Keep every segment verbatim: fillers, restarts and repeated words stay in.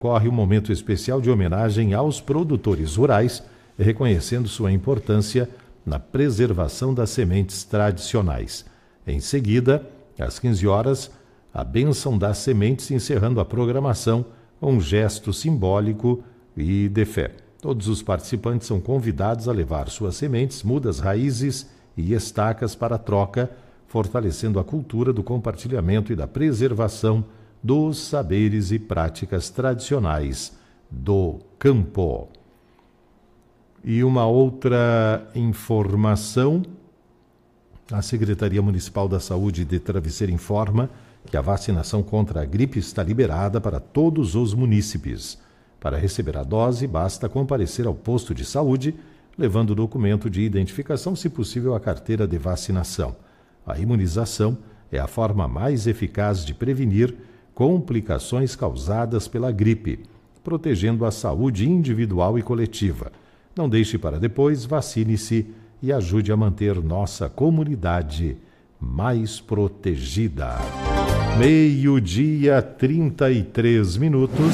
Corre um momento especial de homenagem aos produtores rurais, reconhecendo sua importância na preservação das sementes tradicionais. Em seguida, às quinze horas, a bênção das sementes, encerrando a programação com um gesto simbólico e de fé. Todos os participantes são convidados a levar suas sementes, mudas, raízes e estacas para troca, fortalecendo a cultura do compartilhamento e da preservação dos saberes e práticas tradicionais do campo. E uma outra informação, a Secretaria Municipal da Saúde de Travesseiro informa que a vacinação contra a gripe está liberada para todos os munícipes. Para receber a dose, basta comparecer ao posto de saúde, levando o documento de identificação, se possível a carteira de vacinação. A imunização é a forma mais eficaz de prevenir complicações causadas pela gripe, protegendo a saúde individual e coletiva. Não deixe para depois, vacine-se e ajude a manter nossa comunidade mais protegida. Meio-dia, trinta e três minutos.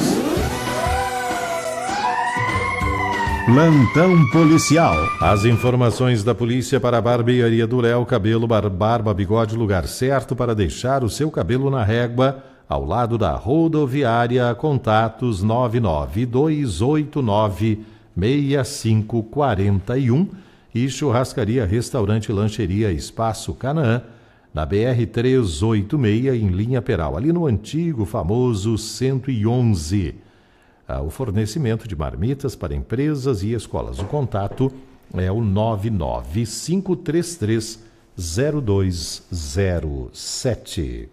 Plantão policial. As informações da polícia para a barbearia do Léo, cabelo, bar, barba, bigode, lugar certo para deixar o seu cabelo na régua, ao lado da rodoviária. Contatos nove nove dois oito nove seis cinco quatro um e Churrascaria, Restaurante, Lancheria, Espaço Canaã, na B R trezentos e oitenta e seis, em linha Peral, ali no antigo famoso cento e onze. Ah, o fornecimento de marmitas para empresas e escolas. O contato é o nove nove cinco três três zero dois zero sete.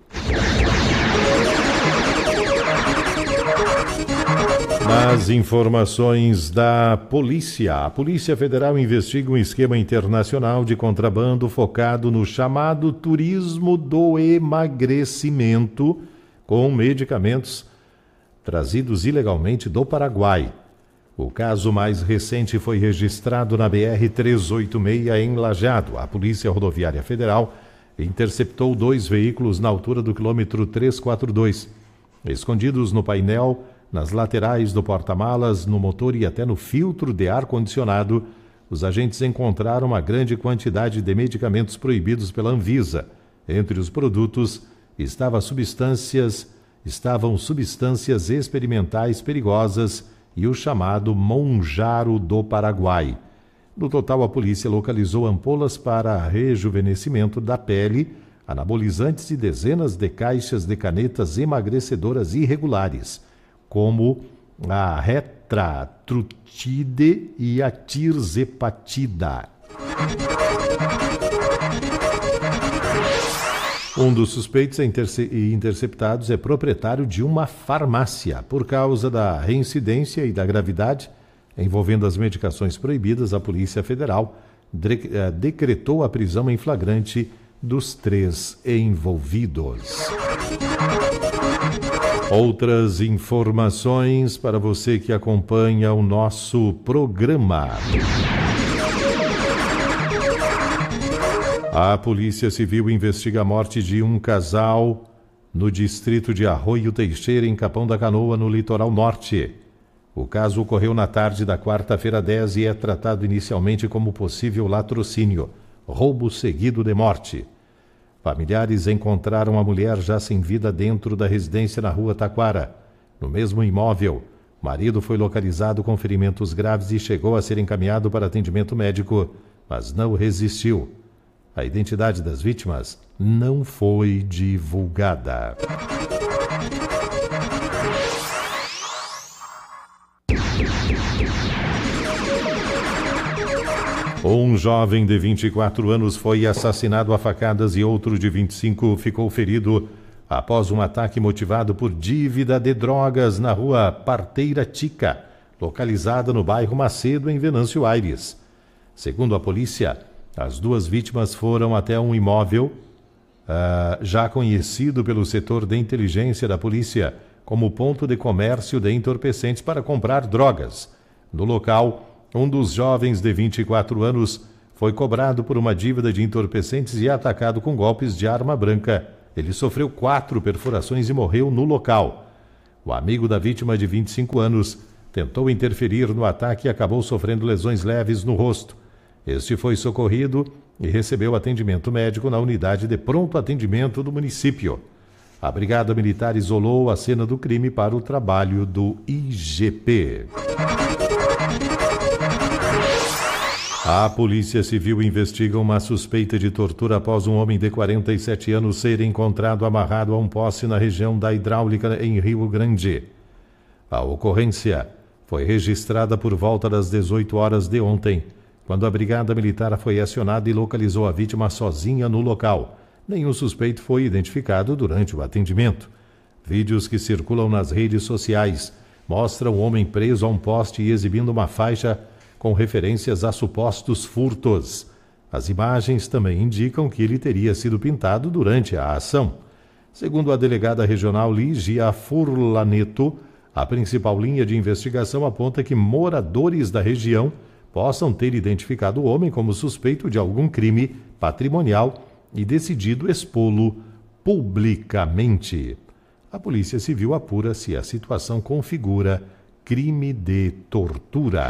Nas informações da polícia, a Polícia Federal investiga um esquema internacional de contrabando focado no chamado turismo do emagrecimento, com medicamentos trazidos ilegalmente do Paraguai. O caso mais recente foi registrado na B R trezentos e oitenta e seis, em Lajeado. A Polícia Rodoviária Federal interceptou dois veículos na altura do quilômetro trezentos e quarenta e dois, escondidos no painel, nas laterais do porta-malas, no motor e até no filtro de ar-condicionado. Os agentes encontraram uma grande quantidade de medicamentos proibidos pela Anvisa. Entre os produtos estava substâncias, estavam substâncias experimentais perigosas e o chamado Monjaro do Paraguai. No total, a polícia localizou ampolas para rejuvenescimento da pele, anabolizantes e dezenas de caixas de canetas emagrecedoras irregulares, como a retratrutide e a tirzepatida. Um dos suspeitos e interceptados é proprietário de uma farmácia. Por causa da reincidência e da gravidade envolvendo as medicações proibidas, a Polícia Federal decretou a prisão em flagrante dos três envolvidos. Outras informações para você que acompanha o nosso programa. A Polícia Civil investiga a morte de um casal no distrito de Arroio Teixeira, em Capão da Canoa, no litoral norte. O caso ocorreu na tarde da quarta-feira dez e é tratado inicialmente como possível latrocínio, roubo seguido de morte. Familiares encontraram a mulher já sem vida dentro da residência na rua Taquara. No mesmo imóvel, o marido foi localizado com ferimentos graves e chegou a ser encaminhado para atendimento médico, mas não resistiu. A identidade das vítimas não foi divulgada. Um jovem de vinte e quatro anos foi assassinado a facadas e outro de vinte e cinco ficou ferido após um ataque motivado por dívida de drogas na rua Parteira Tica, localizada no bairro Macedo, em Venâncio Aires. Segundo a polícia, as duas vítimas foram até um imóvel uh, já conhecido pelo setor de inteligência da polícia como ponto de comércio de entorpecentes para comprar drogas. No local, um dos jovens de vinte e quatro anos foi cobrado por uma dívida de entorpecentes e atacado com golpes de arma branca. Ele sofreu quatro perfurações e morreu no local. O amigo da vítima, de vinte e cinco anos, tentou interferir no ataque e acabou sofrendo lesões leves no rosto. Este foi socorrido e recebeu atendimento médico na unidade de pronto atendimento do município. A Brigada Militar isolou a cena do crime para o trabalho do I G P. A Polícia Civil investiga uma suspeita de tortura após um homem de quarenta e sete anos ser encontrado amarrado a um poste na região da Hidráulica, em Rio Grande. A ocorrência foi registrada por volta das dezoito horas de ontem, quando a Brigada Militar foi acionada e localizou a vítima sozinha no local. Nenhum suspeito foi identificado durante o atendimento. Vídeos que circulam nas redes sociais mostram o homem preso a um poste e exibindo uma faixa com referências a supostos furtos. As imagens também indicam que ele teria sido pintado durante a ação. Segundo a delegada regional Lígia Furlaneto, a principal linha de investigação aponta que moradores da região possam ter identificado o homem como suspeito de algum crime patrimonial e decidido expô-lo publicamente. A Polícia Civil apura se a situação configura crime de tortura.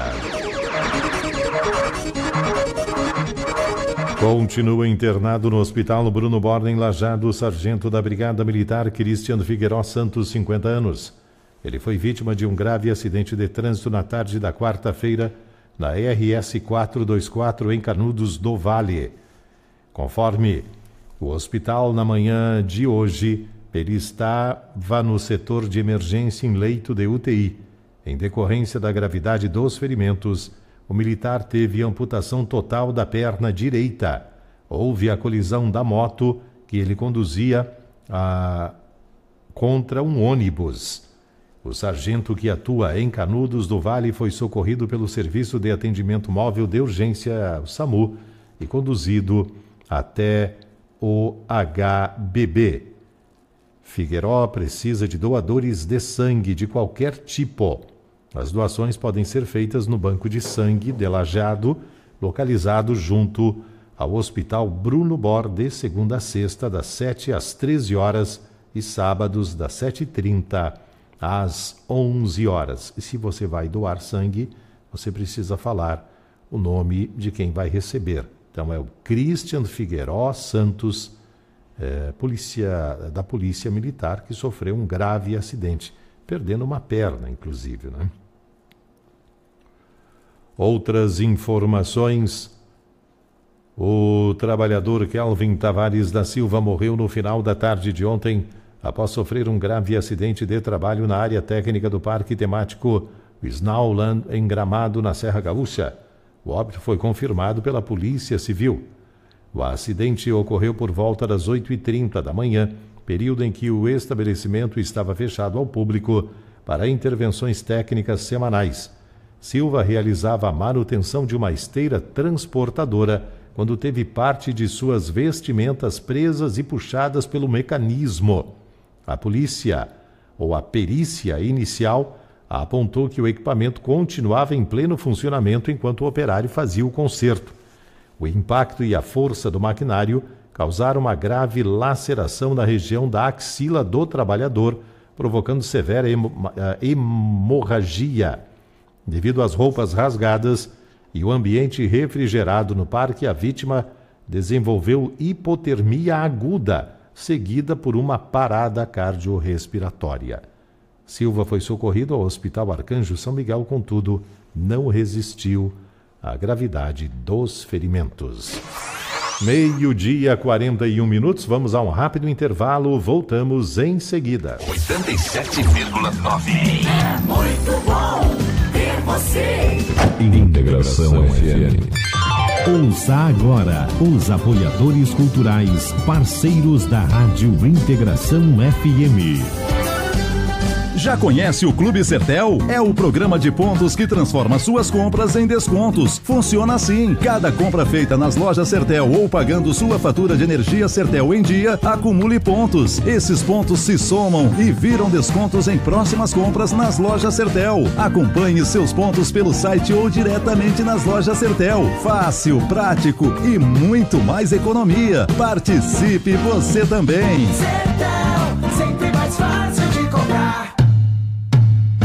Continua internado no Hospital Bruno Borda, em Lajeado, o sargento da Brigada Militar Cristian Figueiró Santos, cinquenta anos. Ele foi vítima de um grave acidente de trânsito na tarde da quarta-feira, na R S quatrocentos e vinte e quatro, em Canudos do Vale. Conforme o hospital, na manhã de hoje, ele estava no setor de emergência em leito de U T I. Em decorrência da gravidade dos ferimentos, o militar teve amputação total da perna direita. Houve a colisão da moto que ele conduzia a... contra um ônibus. O sargento, que atua em Canudos do Vale, foi socorrido pelo Serviço de Atendimento Móvel de Urgência, o SAMU, e conduzido até o H B B. Figueiró precisa de doadores de sangue de qualquer tipo. As doações podem ser feitas no Banco de Sangue de Lajeado, localizado junto ao Hospital Bruno Borda, de segunda a sexta, das sete às treze horas, e sábados, das sete e trinta às onze horas. E se você vai doar sangue, você precisa falar o nome de quem vai receber. Então é o Cristian Figueiró Santos, é, polícia, da Polícia Militar, que sofreu um grave acidente, perdendo uma perna, inclusive, né? Outras informações. O trabalhador Kelvin Tavares da Silva morreu no final da tarde de ontem após sofrer um grave acidente de trabalho na área técnica do Parque Temático Snowland, em Gramado, na Serra Gaúcha. O óbito foi confirmado pela Polícia Civil. O acidente ocorreu por volta das oito e trinta da manhã, período em que o estabelecimento estava fechado ao público para intervenções técnicas semanais. Silva realizava a manutenção de uma esteira transportadora quando teve parte de suas vestimentas presas e puxadas pelo mecanismo. A polícia, ou a perícia inicial, apontou que o equipamento continuava em pleno funcionamento enquanto o operário fazia o conserto. O impacto e a força do maquinário causaram uma grave laceração na região da axila do trabalhador, provocando severa hemorragia. Devido às roupas rasgadas e o ambiente refrigerado no parque, a vítima desenvolveu hipotermia aguda, seguida por uma parada cardiorrespiratória. Silva foi socorrido ao Hospital Arcanjo São Miguel, contudo, não resistiu à gravidade dos ferimentos. Meio-dia, quarenta e um minutos. Vamos a um rápido intervalo. Voltamos em seguida. oitenta e sete vírgula nove. É muito bom ter você. Integração F M. Ouça agora os apoiadores culturais, parceiros da Rádio Integração F M. Já conhece o Clube Sertel? É o programa de pontos que transforma suas compras em descontos. Funciona assim: cada compra feita nas lojas Sertel ou pagando sua fatura de energia Sertel em dia, acumule pontos. Esses pontos se somam e viram descontos em próximas compras nas lojas Sertel. Acompanhe seus pontos pelo site ou diretamente nas lojas Sertel. Fácil, prático e muito mais economia. Participe você também. Sertel, sempre mais fácil de comprar.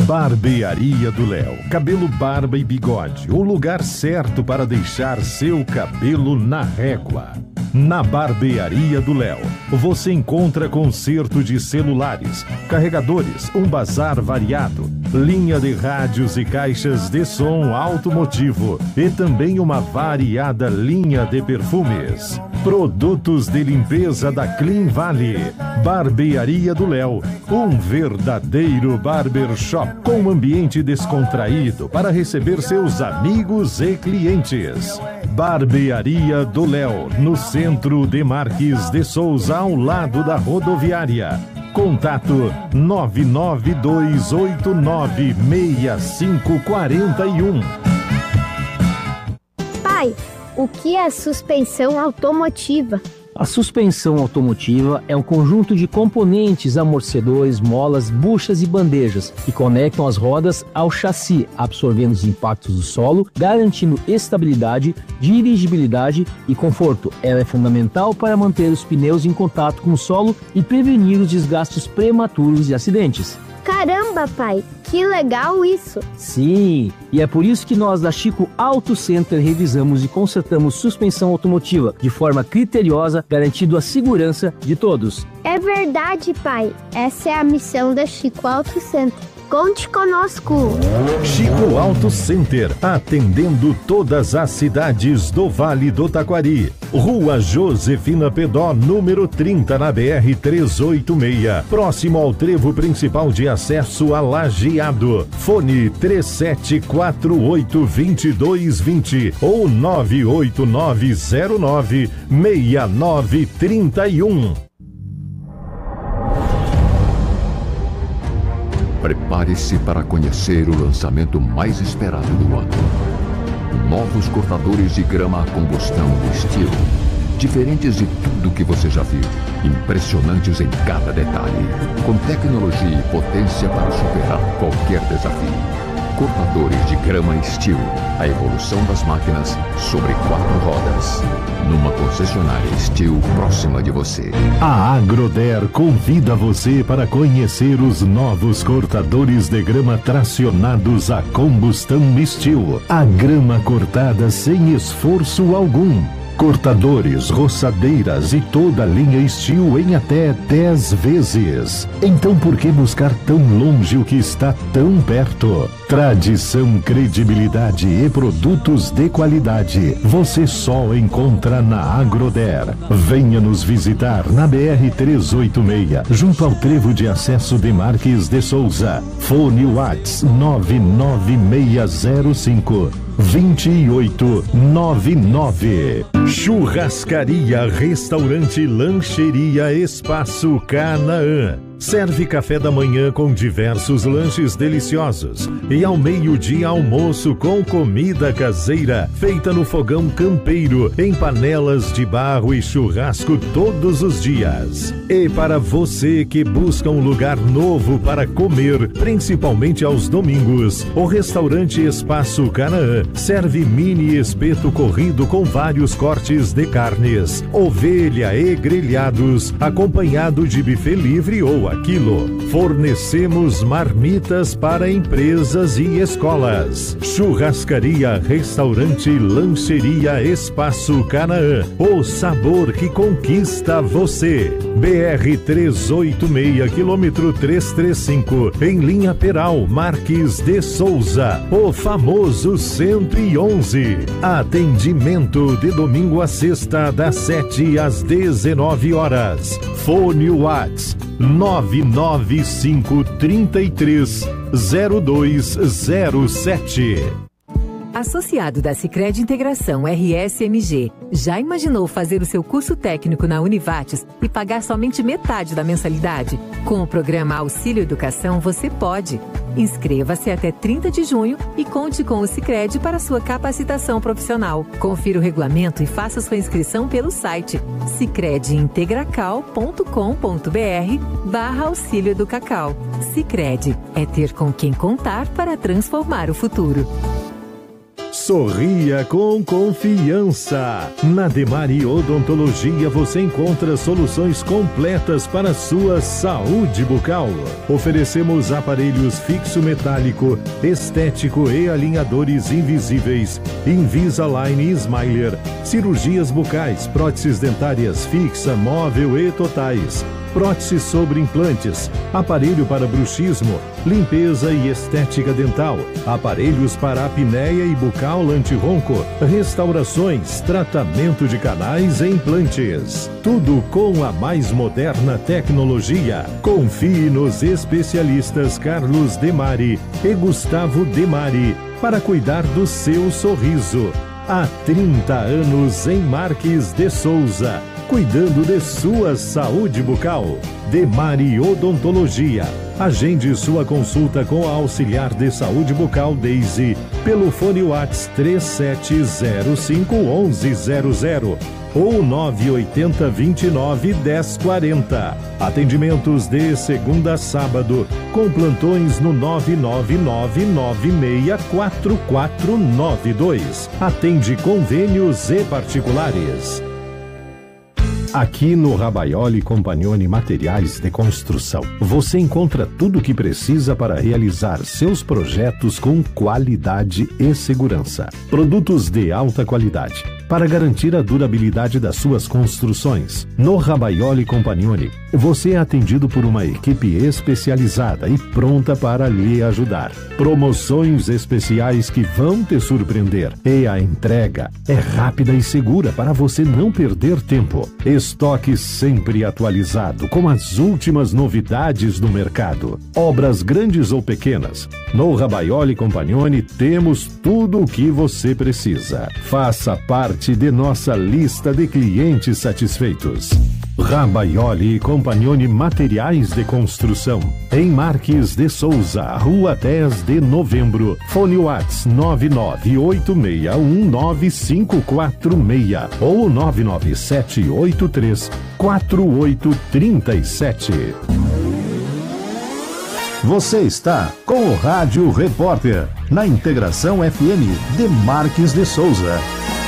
Barbearia do Léo. Cabelo, barba e bigode. O lugar certo para deixar seu cabelo na régua. Na Barbearia do Léo, você encontra conserto de celulares, carregadores, um bazar variado, linha de rádios e caixas de som automotivo e também uma variada linha de perfumes. Produtos de limpeza da Clean Valley. Barbearia do Léo, um verdadeiro barbershop com um ambiente descontraído para receber seus amigos e clientes. Barbearia do Léo, no centro de Marques de Souza, ao lado da rodoviária. Contato nove nove dois oito nove seis cinco quatro um. Pai, o que é suspensão automotiva? A suspensão automotiva é um conjunto de componentes, amortecedores, molas, buchas e bandejas que conectam as rodas ao chassi, absorvendo os impactos do solo, garantindo estabilidade, dirigibilidade e conforto. Ela é fundamental para manter os pneus em contato com o solo e prevenir os desgastes prematuros e acidentes. Caramba, pai, que legal isso! Sim, e é por isso que nós da Chico Auto Center revisamos e consertamos suspensão automotiva de forma criteriosa, garantindo a segurança de todos. É verdade, pai. Essa é a missão da Chico Auto Center. Conte conosco! Chico Auto Center, atendendo todas as cidades do Vale do Taquari. Rua Josefina Pedó, número trinta, na B R trezentos e oitenta e seis, próximo ao trevo principal de acesso a Lajeado. Fone três sete quatro oito, dois dois dois zero ou nove oito nove zero nove, seis nove três um. Prepare-se para conhecer o lançamento mais esperado do ano. Novos cortadores de grama a combustão estilo. Diferentes de tudo que você já viu. Impressionantes em cada detalhe. Com tecnologia e potência para superar qualquer desafio. Cortadores de grama Steel. A evolução das máquinas sobre quatro rodas. Numa concessionária Steel próxima de você. A Agroder convida você para conhecer os novos cortadores de grama tracionados a combustão Steel. A grama cortada sem esforço algum. Cortadores, roçadeiras e toda a linha Steel em até dez vezes. Então por que buscar tão longe o que está tão perto? Tradição, credibilidade e produtos de qualidade você só encontra na Agroder. Venha nos visitar na B R trezentos e oitenta e seis, junto ao trevo de acesso de Marques de Souza. Fone WhatsApp nove nove seis zero cinco, dois oito nove nove. Churrascaria, restaurante, lancheria, Espaço Canaã. Serve café da manhã com diversos lanches deliciosos e ao meio-dia almoço com comida caseira feita no fogão campeiro, em panelas de barro e churrasco todos os dias. E para você que busca um lugar novo para comer, principalmente aos domingos, o restaurante Espaço Canaã serve mini espeto corrido com vários cortes de carnes, ovelha e grelhados, acompanhado de buffet livre ou aquilo. Fornecemos marmitas para empresas e escolas. Churrascaria, restaurante, lancheria, Espaço Canaã. O sabor que conquista você. B R trezentos e oitenta e seis, quilômetro trezentos e trinta e cinco, em linha Peral, Marques de Souza. O famoso cento e onze. Atendimento de domingo a sexta, das sete às dezenove horas. Fone WhatsApp nove nove cinco, três três, zero dois zero sete. Associado da Sicredi Integração R S M G, já imaginou fazer o seu curso técnico na Univates e pagar somente metade da mensalidade? Com o programa Auxílio Educação, você pode. Inscreva-se até trinta de junho e conte com o Sicredi para sua capacitação profissional. Confira o regulamento e faça sua inscrição pelo site sicredi-integracal ponto com ponto br barra auxílio do Cacau. Sicredi é ter com quem contar para transformar o futuro. Sorria com confiança. Na Demari Odontologia você encontra soluções completas para a sua saúde bucal. Oferecemos aparelhos fixo metálico, estético e alinhadores invisíveis, Invisalign e Smiler, cirurgias bucais, próteses dentárias fixa, móvel e totais, prótese sobre implantes, aparelho para bruxismo, limpeza e estética dental, aparelhos para apneia e bucal antirronco, restaurações, tratamento de canais e implantes. Tudo com a mais moderna tecnologia. Confie nos especialistas Carlos Demari e Gustavo Demari para cuidar do seu sorriso. Há trinta anos em Marques de Souza, cuidando de sua saúde bucal. Demari Odontologia. Agende sua consulta com a auxiliar de saúde bucal Daisy pelo fone WhatsApp três sete zero cinco um um zero zero ou nove oito zero, dois nove, um zero quatro zero. Atendimentos de segunda a sábado, com plantões no nove nove nove nove seis quatro quatro nove dois. Atende convênios e particulares. Aqui no Rabaioli Compagnoni Materiais de Construção, você encontra tudo o que precisa para realizar seus projetos com qualidade e segurança. Produtos de alta qualidade para garantir a durabilidade das suas construções. No Rabaioli Compagnoni, você é atendido por uma equipe especializada e pronta para lhe ajudar. Promoções especiais que vão te surpreender. E a entrega é rápida e segura para você não perder tempo. Estoque sempre atualizado com as últimas novidades do mercado. Obras grandes ou pequenas. No Rabaioli Compagnoni temos tudo o que você precisa. Faça parte de nossa lista de clientes satisfeitos. Rabaioli Compagnoni Materiais de Construção, em Marques de Souza, Rua dez de Novembro, fone WhatsApp nove nove oito seis um nove cinco quatro seis ou nove nove sete oito três quatro oito três sete. Você está com o Rádio Repórter, na Integração F M de Marques de Souza.